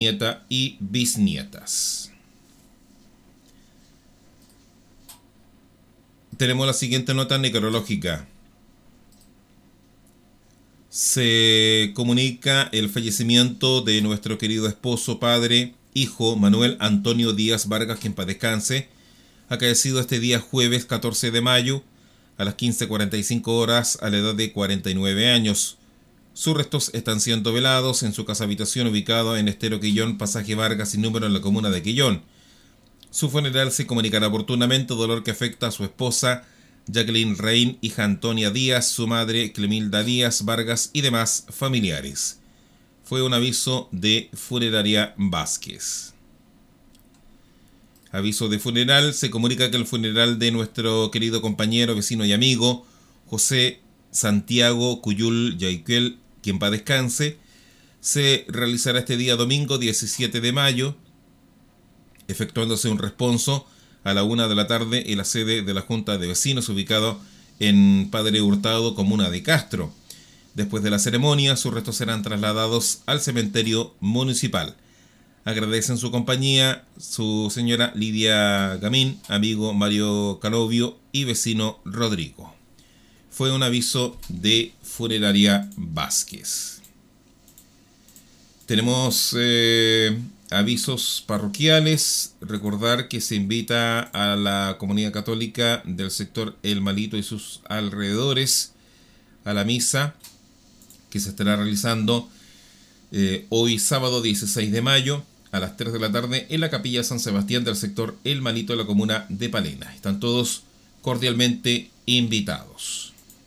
nieta y bisnietas. Tenemos la siguiente nota necrológica. Se comunica el fallecimiento de nuestro querido esposo, padre, hijo Manuel Antonio Díaz Vargas, quien paz descanse, acaecido este día jueves 14 de mayo a las 15:45 horas a la edad de 49 años. Sus restos están siendo velados en su casa habitación ubicada en Estero Quillón, pasaje Vargas sin número en la comuna de Quillón. Su funeral se comunicará oportunamente, dolor que afecta a su esposa Jacqueline Rein, hija Antonia Díaz, su madre Clemilda Díaz Vargas y demás familiares. Fue un aviso de Funeraria Vázquez. Aviso de funeral. Se comunica que el funeral de nuestro querido compañero, vecino y amigo José Santiago Cuyul Yaiquel, quien paz descanse, se realizará este día domingo 17 de mayo, efectuándose un responso a la 1 de la tarde en la sede de la Junta de Vecinos, ubicado en Padre Hurtado, comuna de Castro. Después de la ceremonia, sus restos serán trasladados al cementerio municipal. Agradecen su compañía su señora Lidia Gamín, amigo Mario Canovio y vecino Rodrigo. Fue un aviso de Funeraria Vázquez. Tenemos avisos parroquiales. Recordar que se invita a la comunidad católica del sector El Malito y sus alrededores a la misa que se estará realizando hoy sábado 16 de mayo a las 3 de la tarde en la capilla San Sebastián del sector El Malito de la comuna de Palena. Están todos cordialmente invitados.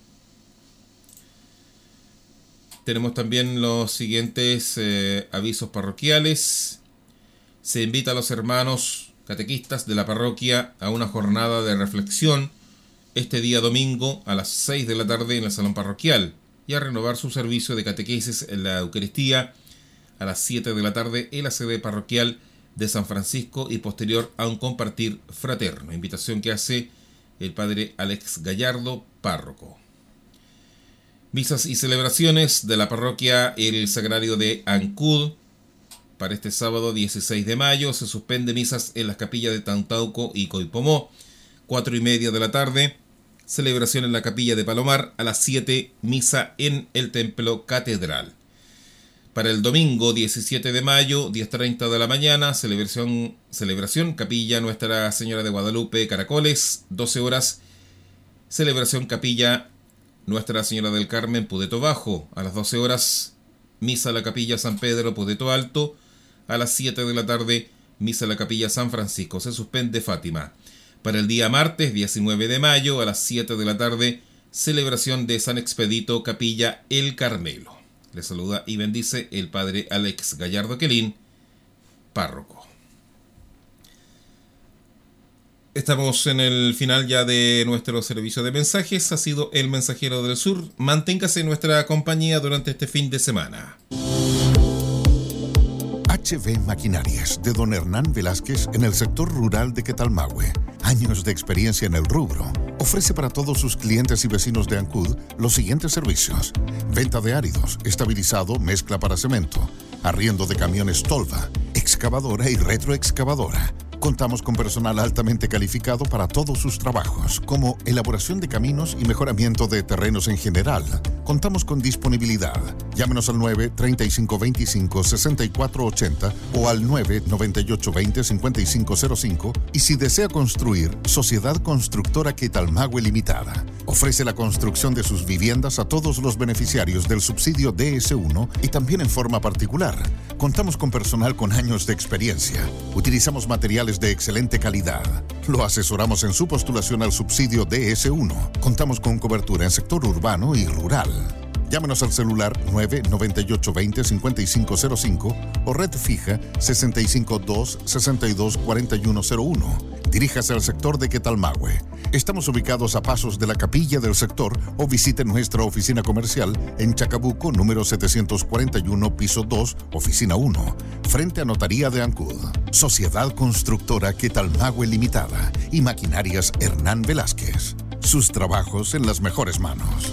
Tenemos también los siguientes avisos parroquiales. Se invita a los hermanos catequistas de la parroquia a una jornada de reflexión este día domingo a las 6 de la tarde en el salón parroquial y a renovar su servicio de catequesis en la Eucaristía a las 7 de la tarde en la sede parroquial de San Francisco y posterior a un compartir fraterno. Invitación que hace el padre Alex Gallardo, párroco. Misas y celebraciones de la parroquia El Sagrario de Ancud. Para este sábado 16 de mayo se suspende misas en las capillas de Tantauco y Coipomó, 4:30 de la tarde. Celebración en la capilla de Palomar a las 7, misa en el templo catedral. Para el domingo 17 de mayo, 10:30 de la mañana, celebración capilla Nuestra Señora de Guadalupe, Caracoles, 12 horas. Celebración capilla Nuestra Señora del Carmen, Pudeto Bajo, a las 12 horas. Misa a la capilla San Pedro, Pudeto Alto. A las 7 de la tarde, misa a la capilla San Francisco. Se suspende Fátima. Para el día martes 19 de mayo, a las 7 de la tarde, celebración de San Expedito, capilla El Carmelo. Le saluda y bendice el padre Alex Gallardo Quelín, párroco. Estamos en el final ya de nuestro servicio de mensajes. Ha sido el Mensajero del Sur. Manténgase en nuestra compañía durante este fin de semana. HB Maquinarias, de don Hernán Velázquez, en el sector rural de Quetalmahue. Años de experiencia en el rubro. Ofrece para todos sus clientes y vecinos de Ancud los siguientes servicios: venta de áridos, estabilizado, mezcla para cemento, arriendo de camiones Tolva, excavadora y retroexcavadora. Contamos con personal altamente calificado para todos sus trabajos, como elaboración de caminos y mejoramiento de terrenos en general. Contamos con disponibilidad. Llámenos al 9-3525-6480 o al 9-9820-5505 y si desea construir, Sociedad Constructora Quetalmahue Limitada. Ofrece la construcción de sus viviendas a todos los beneficiarios del subsidio DS1 y también en forma particular. Contamos con personal con años de experiencia. Utilizamos materiales de excelente calidad. Lo asesoramos en su postulación al subsidio DS1. Contamos con cobertura en sector urbano y rural. Llámenos al celular 998-20-5505 o red fija 652-624101. Diríjase al sector de Quetalmahue. Estamos ubicados a pasos de la capilla del sector o visite nuestra oficina comercial en Chacabuco, número 741, piso 2, oficina 1, frente a Notaría de Ancud. Sociedad Constructora Quetalmahue Limitada y Maquinarias Hernán Velázquez. Sus trabajos en las mejores manos.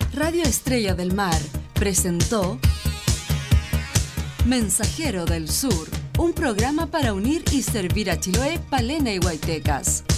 Radio Estrella del Mar presentó Mensajero del Sur, un programa para unir y servir a Chiloé, Palena y Huaytecas.